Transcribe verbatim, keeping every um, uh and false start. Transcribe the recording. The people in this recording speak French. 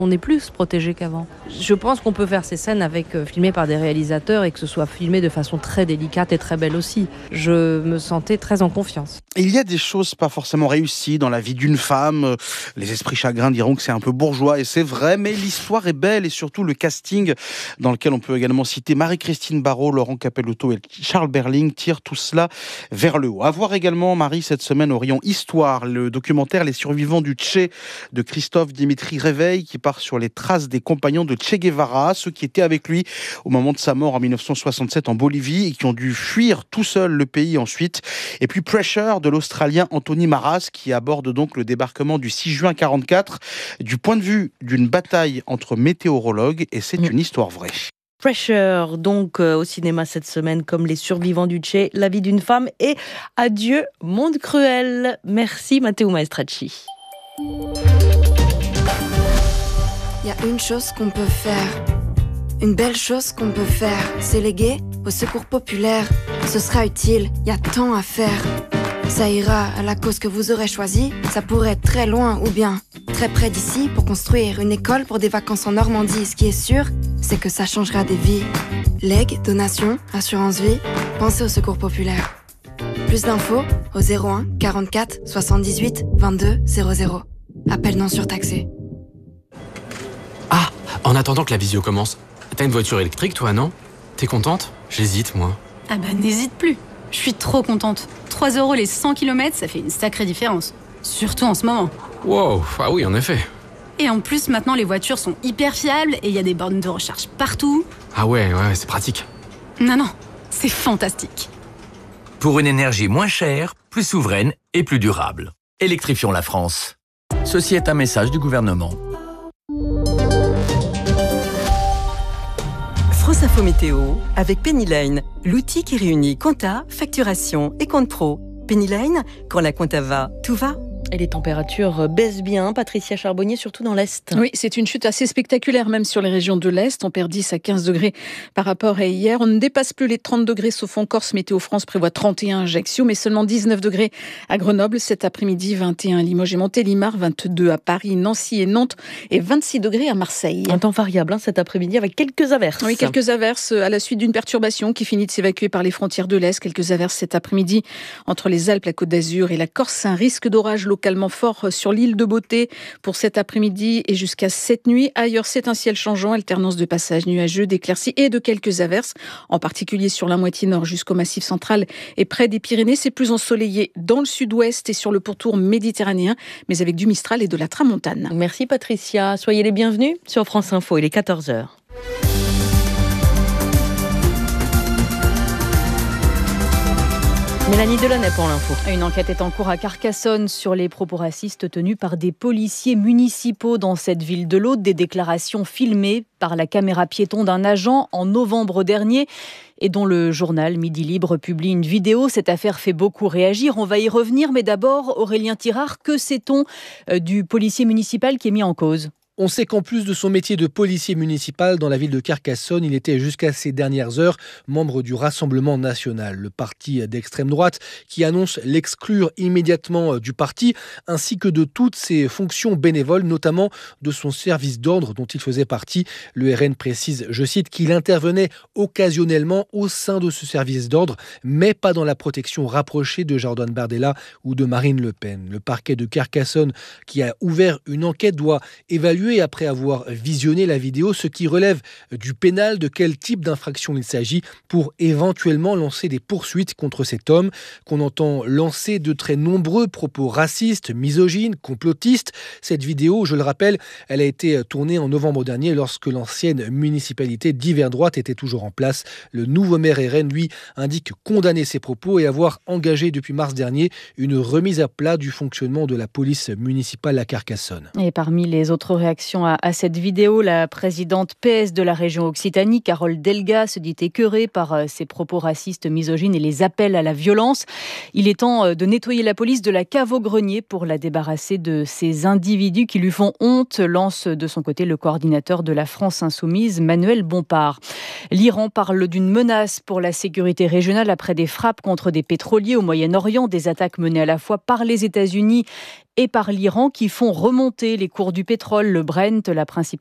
On est plus protégé qu'avant. Je pense qu'on peut faire ces scènes avec euh, filmées par des réalisateurs et que ce soit filmé de façon très délicate et très belle aussi. Je me sentais très en confiance. Et il y a des choses pas forcément réussies dans la vie d'une femme. Les esprits chagrins diront que c'est un peu bourgeois et c'est vrai, mais l'histoire est belle et surtout le casting dans lequel on peut également citer Marie-Christine Barrault, Laurent Capellotto et Charles Berling tire tout cela vers le haut. À voir également, Marie, cette semaine au rayon Histoire, le documentaire Les survivants du Tché de Christophe Dimitri Réveil qui part sur les traces des compagnons de Che Guevara, ceux qui étaient avec lui au moment de sa mort en dix-neuf cent soixante-sept en Bolivie et qui ont dû fuir tout seuls le pays ensuite. Et puis Pressure de l'Australien Anthony Maras qui aborde donc le débarquement du six juin quarante-quatre du point de vue d'une bataille entre météorologues et c'est une histoire vraie. Pressure, donc euh, au cinéma cette semaine, comme Les survivants du Tché, La vie d'une femme et Adieu, monde cruel. Merci Matteo Maestracci. Il y a une chose qu'on peut faire, une belle chose qu'on peut faire, c'est léguer au secours populaire. Ce sera utile, il y a tant à faire. Ça ira à la cause que vous aurez choisie, ça pourrait être très loin ou bien très près d'ici pour construire une école pour des vacances en Normandie. Ce qui est sûr, c'est que ça changera des vies. Legs, donations, assurance vie, pensez au secours populaire. Plus d'infos au zéro un quarante-quatre soixante-dix-huit vingt-deux zéro zéro. Appel non surtaxé. Ah, en attendant que la visio commence, t'as une voiture électrique toi, non? T'es contente? J'hésite, moi. Ah bah n'hésite plus, je suis trop contente. trois euros les cent kilomètres, ça fait une sacrée différence. Surtout en ce moment. Wow, ah oui, en effet. Et en plus, maintenant, les voitures sont hyper fiables et il y a des bornes de recharge partout. Ah ouais, ouais, c'est pratique. Non, non, c'est fantastique. Pour une énergie moins chère, plus souveraine et plus durable. Électrifions la France. Ceci est un message du gouvernement. France Info Météo avec Pennyline, l'outil qui réunit compta, facturation et compte pro. Pennyline, quand la compta va, tout va. Et les températures baissent bien, Patricia Charbonnier, surtout dans l'Est. Oui, c'est une chute assez spectaculaire, même sur les régions de l'Est. On perd dix à quinze degrés par rapport à hier. On ne dépasse plus les trente degrés, sauf en Corse. Météo France prévoit trente et un à Ajaccio, mais seulement dix-neuf degrés à Grenoble. Cet après-midi, vingt et un à Limoges et Montélimar, vingt-deux à Paris, Nancy et Nantes, et vingt-six degrés à Marseille. Un temps variable hein, cet après-midi, avec quelques averses. Oui, quelques averses à la suite d'une perturbation qui finit de s'évacuer par les frontières de l'Est. Quelques averses cet après-midi entre les Alpes, la Côte d'Azur et la Corse. Un risque d'orage localement fort sur l'île de Beauté pour cet après-midi et jusqu'à cette nuit. Ailleurs, c'est un ciel changeant, alternance de passages nuageux, d'éclaircies et de quelques averses, en particulier sur la moitié nord jusqu'au Massif central et près des Pyrénées. C'est plus ensoleillé dans le sud-ouest et sur le pourtour méditerranéen, mais avec du Mistral et de la Tramontane. Merci Patricia, soyez les bienvenus sur France Info, il est quatorze heures. Mélanie Delaunay pour l'info. Une enquête est en cours à Carcassonne sur les propos racistes tenus par des policiers municipaux dans cette ville de l'Aude. Des déclarations filmées par la caméra piéton d'un agent en novembre dernier et dont le journal Midi Libre publie une vidéo. Cette affaire fait beaucoup réagir. On va y revenir, mais d'abord, Aurélien Tirard, que sait-on du policier municipal qui est mis en cause ? On sait qu'en plus de son métier de policier municipal dans la ville de Carcassonne, il était jusqu'à ces dernières heures membre du Rassemblement national, le parti d'extrême droite qui annonce l'exclure immédiatement du parti, ainsi que de toutes ses fonctions bénévoles, notamment de son service d'ordre dont il faisait partie. Le R N précise, je cite, qu'il intervenait occasionnellement au sein de ce service d'ordre, mais pas dans la protection rapprochée de Jordan Bardella ou de Marine Le Pen. Le parquet de Carcassonne, qui a ouvert une enquête, doit évaluer après avoir visionné la vidéo ce qui relève du pénal, de quel type d'infraction il s'agit pour éventuellement lancer des poursuites contre cet homme qu'on entend lancer de très nombreux propos racistes, misogynes, complotistes. Cette vidéo, je le rappelle, elle a été tournée en novembre dernier lorsque l'ancienne municipalité d'hiver droite était toujours en place. Le nouveau maire R N, lui, indique condamner ces propos et avoir engagé depuis mars dernier une remise à plat du fonctionnement de la police municipale à Carcassonne. Et parmi les autres réactions à, à cette vidéo, la présidente P S de la région Occitanie, Carole Delga, se dit écœurée par euh, ses propos racistes, misogynes et les appels à la violence. Il est temps euh, de nettoyer la police de la cave au grenier pour la débarrasser de ces individus qui lui font honte, lance de son côté le coordinateur de la France Insoumise, Manuel Bompard. L'Iran parle d'une menace pour la sécurité régionale après des frappes contre des pétroliers au Moyen-Orient, des attaques menées à la fois par les États-Unis et par l'Iran qui font remonter les cours du pétrole. Le Brent, la principale